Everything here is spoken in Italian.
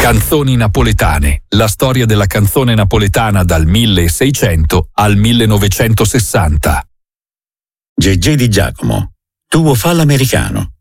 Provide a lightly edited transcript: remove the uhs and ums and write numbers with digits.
Canzoni napoletane, la storia della canzone napoletana dal 1600 al 1960. Gegé di Giacomo, tu vuoi fa l'americano.